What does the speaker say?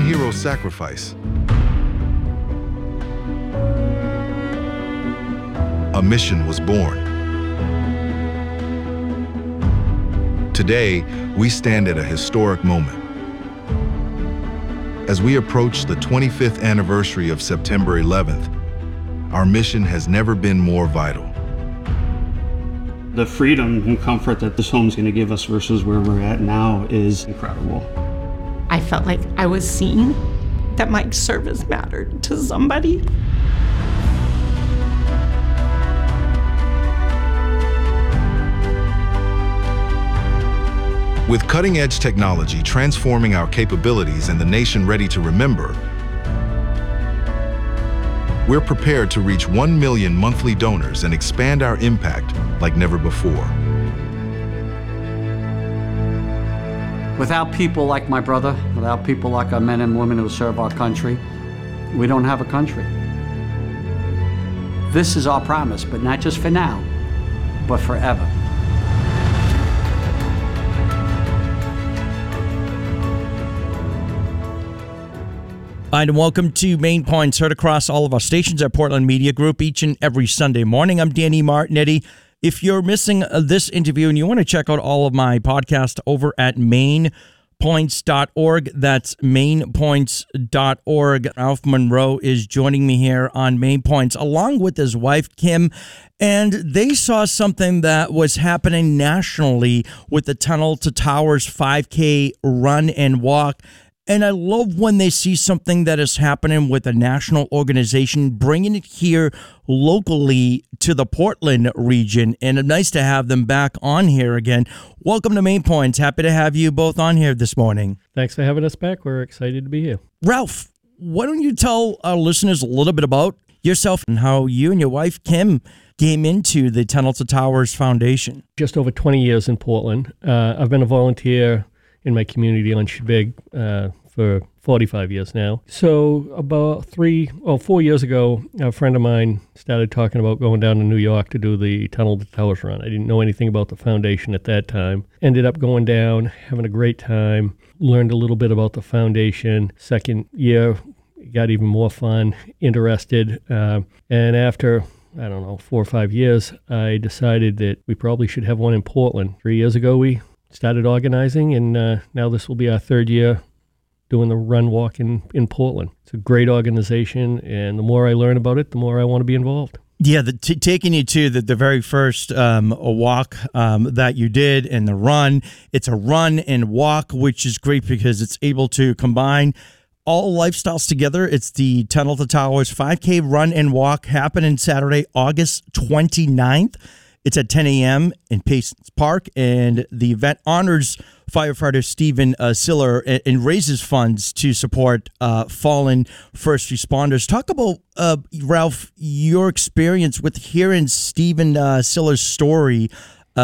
hero's sacrifice, a mission was born. Today, we stand at a historic moment. As we approach the 25th anniversary of September 11th, our mission has never been more vital. The freedom and comfort that this home's going to give us versus where we're at now is incredible. I felt like I was seen, that my service mattered to somebody. With cutting-edge technology transforming our capabilities and the nation ready to remember, we're prepared to reach 1 million monthly donors and expand our impact like never before. Without people like my brother, without people like our men and women who serve our country, we don't have a country. This is our promise, but not just for now, but forever. Hi, and welcome to Main Points, heard across all of our stations at Portland Media Group each and every Sunday morning. I'm Danny Martinetti. If you're missing this interview and you want to check out all of my podcasts over at mainpoints.org, that's mainpoints.org. Ralph Monroe is joining me here on Main Points, along with his wife, Kim, and they saw something that was happening nationally with the Tunnel to Towers 5K run and walk. And I love when they see something that is happening with a national organization, bringing it here locally to the Portland region. And it's nice to have them back on here again. Welcome to Main Points. Happy to have you both on here this morning. Thanks for having us back. We're excited to be here. Ralph, why don't you tell our listeners a little bit about yourself and how you and your wife, Kim, came into the Tunnel to Towers Foundation? Just over 20 years in Portland. I've been a volunteer in my community on Schvig for 45 years now. So about 4 years ago, a friend of mine started talking about going down to New York to do the Tunnel to Towers run. I didn't know anything about the foundation at that time. Ended up going down, having a great time, learned a little bit about the foundation. Second year, got even more fun, interested. And after 4 or 5 years, I decided that we probably should have one in Portland. 3 years ago, we started organizing, and now this will be our third year doing the run walk in Portland. It's a great organization, and the more I learn about it, the more I want to be involved. Yeah, taking you to the very first walk that you did and the run. It's a run and walk, which is great because it's able to combine all lifestyles together. It's the Tunnel to Towers 5K run and walk happening Saturday, August 29th. It's at 10 a.m. in Pace Park, and the event honors firefighter Stephen Siller and raises funds to support fallen first responders. Talk about, Ralph, your experience with hearing Stephen Siller's story